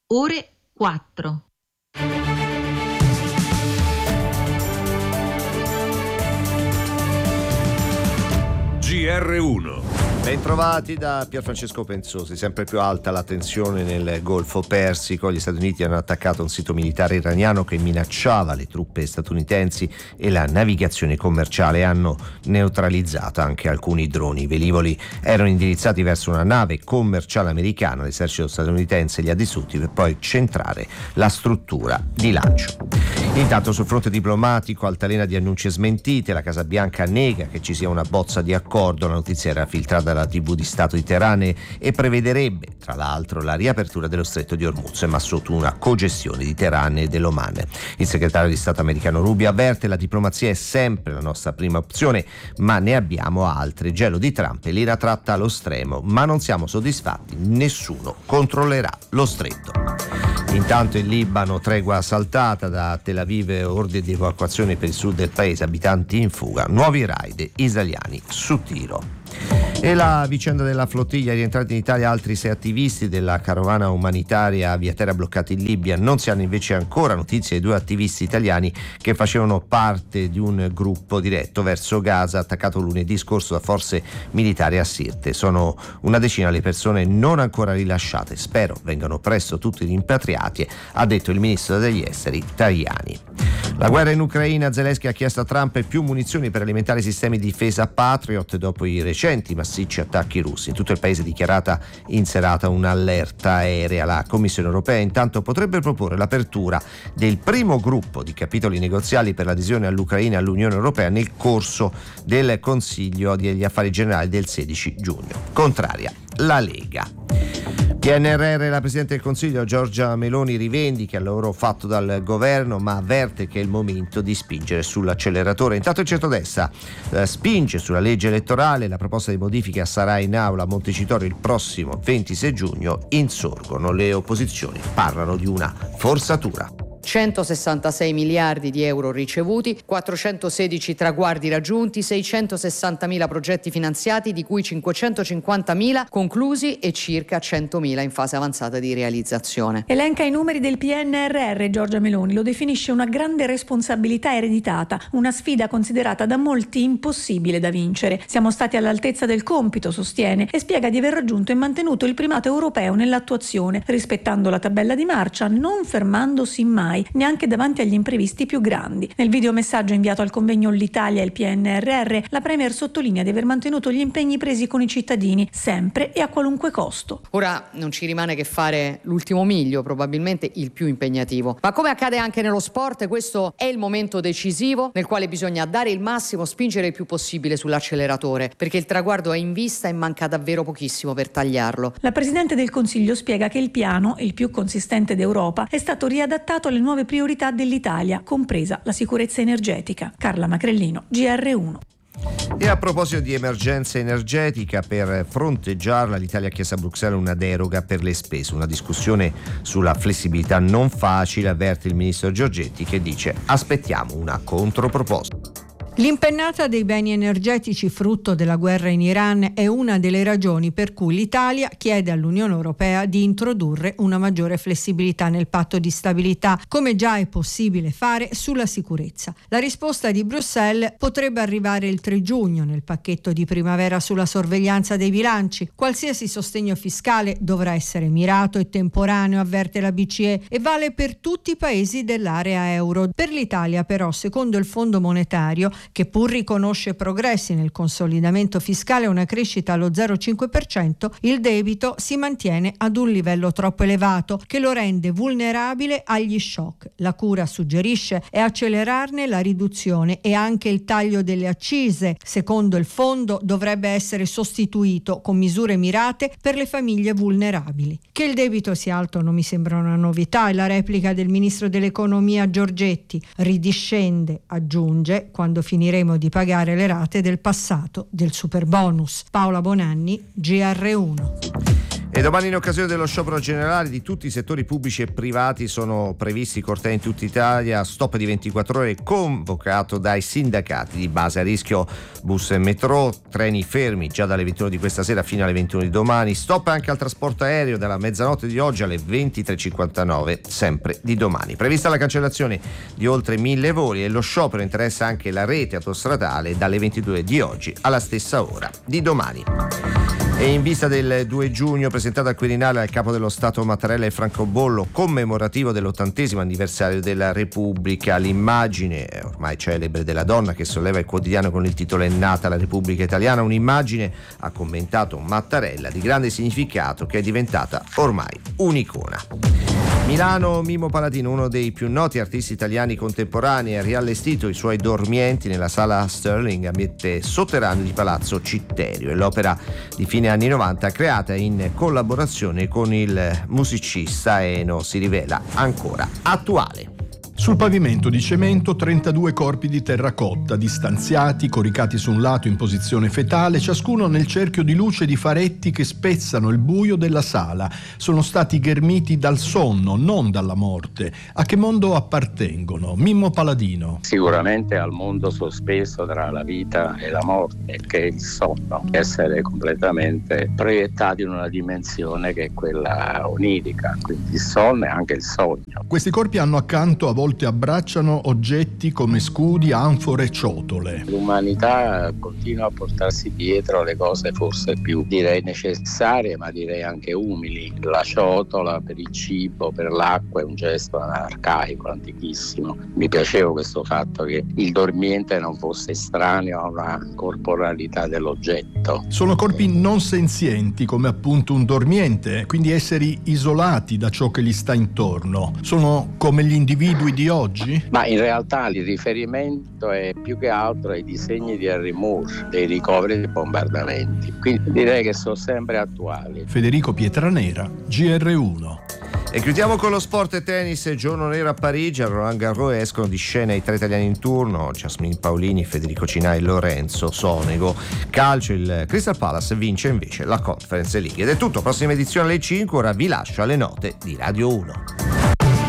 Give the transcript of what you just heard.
ore 4. GR1. Bentrovati da Pierfrancesco Pensosi. Sempre più alta la tensione nel Golfo Persico. Gli Stati Uniti hanno attaccato un sito militare iraniano che minacciava le truppe statunitensi e la navigazione commerciale e hanno neutralizzato anche alcuni droni. I velivoli erano indirizzati verso una nave commerciale americana. L'esercito statunitense li ha distrutti per poi centrare la struttura di lancio. Intanto sul fronte diplomatico, altalena di annunci e smentite. La Casa Bianca nega che ci sia una bozza di accordo. La notizia era filtrata dalla TV di Stato di Teheran e prevederebbe tra l'altro la riapertura dello stretto di Hormuz, ma sotto una cogestione di Teheran e dell'Oman. Il segretario di Stato americano Rubio avverte: la diplomazia è sempre la nostra prima opzione, ma ne abbiamo altre. Gelo di Trump e l'Ira tratta allo stremo, ma non siamo soddisfatti, nessuno controllerà lo stretto. Intanto in Libano, tregua saltata da Tel Aviv, ordine di evacuazione per il sud del paese, abitanti in fuga, nuovi raid israeliani su tiro. E la vicenda della flottiglia rientrati in Italia altri 6 attivisti della carovana umanitaria via terra bloccati in Libia. Non si hanno invece ancora notizie dei 2 attivisti italiani che facevano parte di un gruppo diretto verso Gaza attaccato lunedì scorso da forze militari a Sirte. Sono una decina le persone non ancora rilasciate. Spero vengano presto tutti rimpatriati, ha detto il ministro degli esteri Tajani. La guerra in Ucraina, Zelensky ha chiesto a Trump più munizioni per alimentare i sistemi di difesa Patriot dopo i recenti massicci attacchi russi. In tutto il paese è dichiarata in serata un'allerta aerea. La Commissione europea intanto potrebbe proporre l'apertura del primo gruppo di capitoli negoziali per l'adesione all'Ucraina e all'Unione Europea nel corso del Consiglio degli Affari Generali del 16 giugno. Contraria la Lega. PNRR, la Presidente del Consiglio Giorgia Meloni rivendica il lavoro fatto dal governo, ma avverte che è il momento di spingere sull'acceleratore. Intanto il centrodestra spinge sulla legge elettorale. La proposta di modifica sarà in aula a Montecitorio il prossimo 26 giugno. Insorgono le opposizioni, parlano di una forzatura. 166 miliardi di euro ricevuti, 416 traguardi raggiunti, 660.000 progetti finanziati, di cui 550.000 conclusi e circa 100.000 in fase avanzata di realizzazione. Elenca i numeri del PNRR Giorgia Meloni, lo definisce una grande responsabilità ereditata, una sfida considerata da molti impossibile da vincere. Siamo stati all'altezza del compito, sostiene, e spiega di aver raggiunto e mantenuto il primato europeo nell'attuazione, rispettando la tabella di marcia, non fermandosi mai, neanche davanti agli imprevisti più grandi. Nel videomessaggio inviato al convegno L'Italia e il PNRR, la Premier sottolinea di aver mantenuto gli impegni presi con i cittadini, sempre e a qualunque costo. Ora non ci rimane che fare l'ultimo miglio, probabilmente il più impegnativo. Ma come accade anche nello sport, questo è il momento decisivo nel quale bisogna dare il massimo, spingere il più possibile sull'acceleratore, perché il traguardo è in vista e manca davvero pochissimo per tagliarlo. La Presidente del Consiglio spiega che il piano, il più consistente d'Europa, è stato riadattato alle nuove priorità dell'Italia, compresa la sicurezza energetica. Carla Macrellino, GR1. E a proposito di emergenza energetica, per fronteggiarla l'Italia ha chiesto a Bruxelles una deroga per le spese. Una discussione sulla flessibilità non facile, avverte il ministro Giorgetti, che dice: aspettiamo una controproposta. L'impennata dei beni energetici frutto della guerra in Iran è una delle ragioni per cui l'Italia chiede all'Unione Europea di introdurre una maggiore flessibilità nel patto di stabilità, come già è possibile fare sulla sicurezza. La risposta di Bruxelles potrebbe arrivare il 3 giugno nel pacchetto di primavera sulla sorveglianza dei bilanci. Qualsiasi sostegno fiscale dovrà essere mirato e temporaneo, avverte la BCE, e vale per tutti i paesi dell'area euro. Per l'Italia però, secondo il Fondo Monetario, che pur riconosce progressi nel consolidamento fiscale e una crescita allo 0,5%, il debito si mantiene ad un livello troppo elevato che lo rende vulnerabile agli shock. La cura, suggerisce, è accelerarne la riduzione e anche il taglio delle accise. Secondo il fondo dovrebbe essere sostituito con misure mirate per le famiglie vulnerabili. Che il debito sia alto non mi sembra una novità, è la replica del ministro dell'economia Giorgetti. Ridiscende, aggiunge, quando finiremo di pagare le rate del passato del superbonus. Paola Bonanni, GR1. E domani, in occasione dello sciopero generale di tutti i settori pubblici e privati, sono previsti cortei in tutta Italia, stop di 24 ore convocato dai sindacati di base. A rischio bus e metro, treni fermi già dalle 21 di questa sera fino alle 21 di domani, stop anche al trasporto aereo dalla mezzanotte di oggi alle 23.59 sempre di domani. Prevista la cancellazione di oltre 1000 voli e lo sciopero interessa anche la rete autostradale dalle 22 di oggi alla stessa ora di domani. E in vista del 2 giugno, presentata al Quirinale al Capo dello Stato Mattarella e francobollo commemorativo dell'80° anniversario della Repubblica, l'immagine ormai celebre della donna che solleva il quotidiano con il titolo "È nata la Repubblica Italiana", un'immagine, ha commentato Mattarella, di grande significato che è diventata ormai un'icona. Milano, Mimmo Paladino, uno dei più noti artisti italiani contemporanei, ha riallestito i suoi dormienti nella sala Sterling, ambiente sotterraneo di Palazzo Citterio, e l'opera di fine anni 90, creata in collaborazione con il musicista Eno, si rivela ancora attuale. Sul pavimento di cemento 32 corpi di terracotta, distanziati, coricati su un lato in posizione fetale, ciascuno nel cerchio di luce di faretti che spezzano il buio della sala. Sono stati ghermiti dal sonno, non dalla morte. A che mondo appartengono? Mimmo Paladino. Sicuramente al mondo sospeso tra la vita e la morte, che è il sonno. Essere completamente proiettati in una dimensione che è quella onirica, quindi il sonno e anche il sogno. Questi corpi hanno accanto, a volte abbracciano, oggetti come scudi, anfore e ciotole. L'umanità continua a portarsi dietro le cose forse più, direi, necessarie, ma direi anche umili. La ciotola per il cibo, per l'acqua, è un gesto arcaico, antichissimo. Mi piaceva questo fatto che il dormiente non fosse estraneo a una corporalità dell'oggetto. Sono corpi non senzienti, come appunto un dormiente, quindi esseri isolati da ciò che gli sta intorno. Sono come gli individui di oggi? Ma in realtà il riferimento è più che altro ai disegni di Henry Moore, dei ricoveri dei bombardamenti. Quindi direi che sono sempre attuali. Federico Pietranera, GR1. E chiudiamo con lo sport e tennis. Giorno nero a Parigi, a Roland Garros escono di scena i 3 italiani in turno: Jasmine Paolini, Federico Cinà e Lorenzo Sonego. Calcio, il Crystal Palace vince invece la Conference League. Ed è tutto, prossima edizione alle 5, ora vi lascio alle note di Radio 1.